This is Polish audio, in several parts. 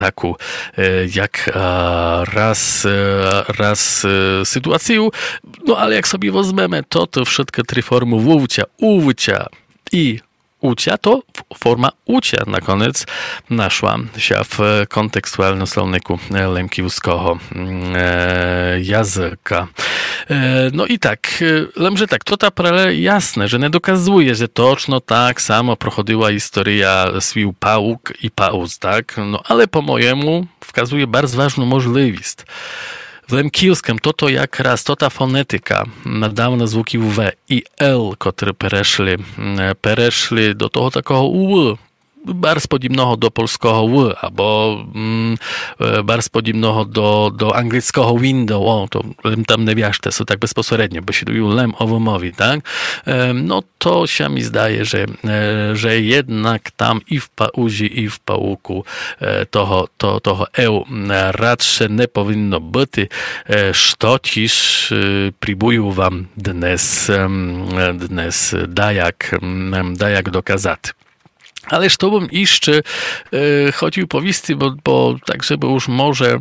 taku, jak raz sytuację, no ale jak sobie wezmemy, to wszystkie trzy formy wucia, uwcia i ucia, to forma ucia na koniec naszła się w kontekstualnym słowniku lemkiwskiego języka. No i tak, lemże tak, to ta paralel jasne, że nie dokazuje, że toczno tak samo prochodziła historia swił pałuk i pauz, tak? No ale po mojemu wskazuje bardzo ważną możliwość. W lemkijskim to jak raz, to ta fonetyka nadawna zvuki V i L, które pereszli do toho takiego U, bardzo podobnego do polskiego W, albo bardzo podobnego do angielskiego window, to tam nie wiesz, to są tak bezpośrednio, bo się tu lem owomowi, tak? No to się mi zdaje, że jednak tam i w pauzie, i w pałuku toho EU raczej nie powinno być, što ciż próbuję wam dnes dajak dokazać. Ale što bym jeszcze chodził powisty, bo tak, żeby już może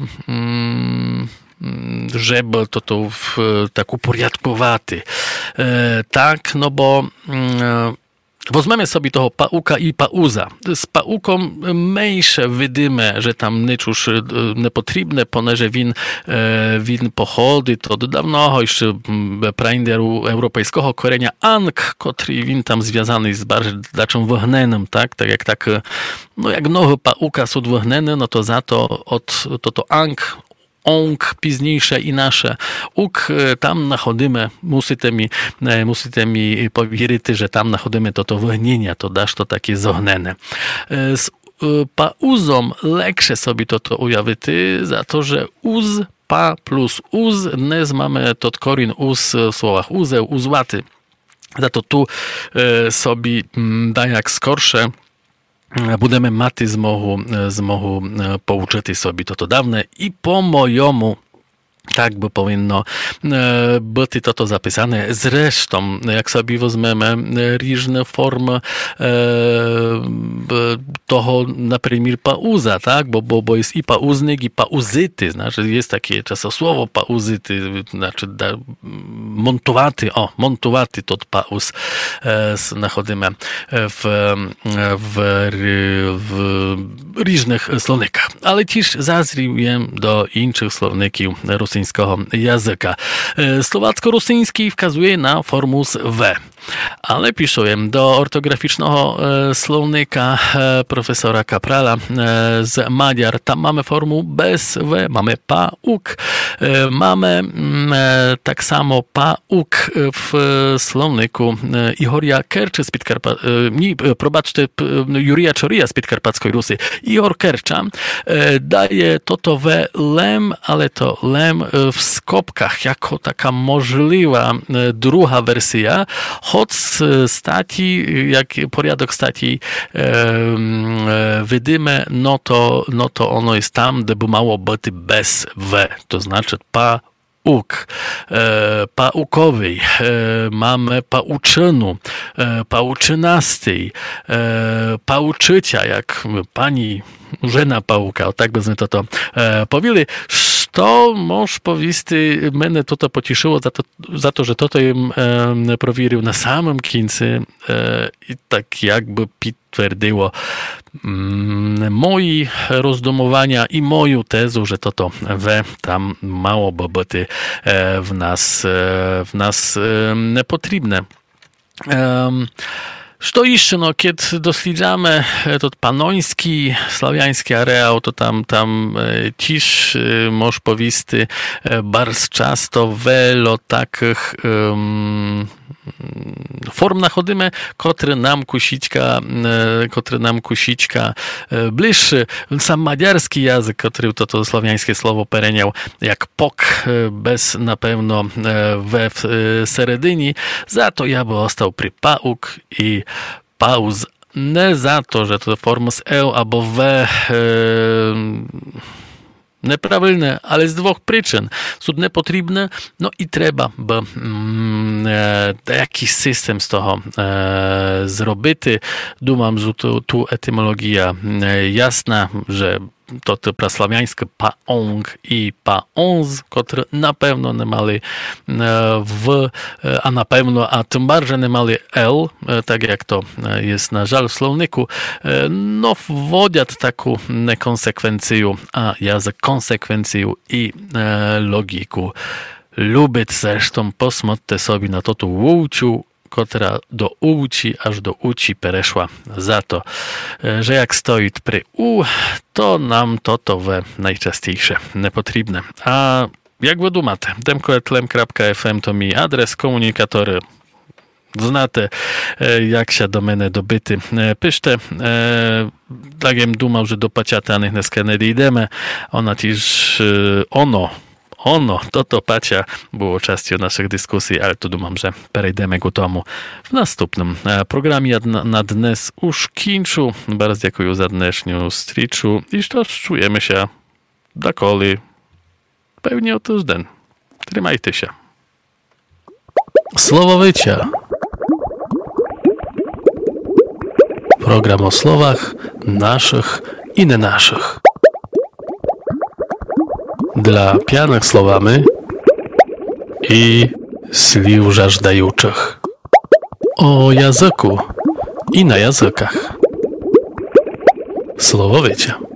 żeby to tak uporядkowaty. Tak, no bo weźmiemy sobie toho pauka i pauza. Z pauką mniejsze wydymy, że tam niczuż niepotrzebne, ponieważ win pochody, to do dawno jeszcze prainderu europejskiego korenia ang, który win tam związany z bardziej wognenem, tak? Tak jak no jak nowy pauka są wogneny, no to za to to ang, ong, późniejsze i nasze. Tam nachodzimy, musite mi powiedzieć, że tam nachodzimy to wognienia, to dasz to takie zognene. Z pauzą leksze sobie to ujawić, za to, że uz, pa plus uz, dnes mamy to korin uz w słowach uzeł, uzłaty. Za to tu sobie dajak skorsze budeme mati zmohu poučiti sobie to dawne i po mojomu tak by powinno być to zapisane. Zresztą, jak sobie weźmiemy różne formy toho, na przykład pauza, tak? Bo jest i pauznik, i pauzyty. Znaczy, jest takie czasosłowo pauzyty, znaczy montowaty to pauz nachodzimy w różnych słownikach. Ale też zazriłem do innych słowników rosyjskiego języka. Słowacko-rosyjski wskazuje na formus W. Ale piszę do ortograficznego słownika profesora Kaprala z Maďar. Tam mamy formu bez W, mamy pauk. Mamy tak samo pauk w słowniku Ihoria Kerczy z Jurija Czorija z Podkarpackiej Rusy. Ihor Kercza daje to W lem, ale to lem w skopkach jako taka możliwa druga wersja, choć staci, jak porядок staci widymy, no to ono jest tam, gdzie by mało być bez W, to znaczy pauk, paukowy, mamy pauczynu, pauczynastej, pauczycia, jak pani żena pauka, tak byśmy to powiedzieli. To mąż powisty mnie to pocieszyło za to, że to im prowirił na samym końcu i tak jakby potwierdziło moje rozdumowania i moją tezę, że to we tam mało by być w nas potrzebne. Co jeszcze, no, kiedy doświadczamy to panoński, slawiański areał, to tam też może powisty bardzo często wiele takich form nachodzimy, które nam kusiczka bliższy. Sam maďarski język, który to słowiańskie słowo pereniał, jak pok, bez na pewno we seredyni. Za to ja by ostał przy pauk i pauz. Nie za to, że to forma z e albo w neprawilne, ale z dwóch przyczyn. Są niepotrzebne, no i trzeba by jakiś system z toho zrobić. Dumam, że tu etymologia jasna, że to te praslawiańskie paong i paons, które na pewno nie mali a tym bardziej nie mali L, tak jak to jest na żal w słowniku, no wwodzą taką nekonsekwencję, a język konsekwencję i logiku. Lubić zresztą posмотрите sobie na to łuciu, która do uci aż do uci pereszła za to, że jak stoi przy u, to nam to najczęstejsze niepotrzebne. A jak wy думаете, demko@tlem.fm to mi adres, komunikatory znate, jak się do mnie dobyty. Piszcie, tak jem думав, że do paciatanych dneska nie dojdziemy, ona też, to Pacia było częścią naszych dyskusji, ale to думam, że przejdziemy ku tomu w następnym programie. Na dnes już kończę. Bardzo dziękuję za dnešniu strzyczu i że czujemy się dakoli pewnie o tydzień. Trzymajcie się. Słowowycia. Program o słowach naszych i nie naszych. Dla pijanych słowami i sliw żażdajuczych. O języku i na językach. Słowowycia.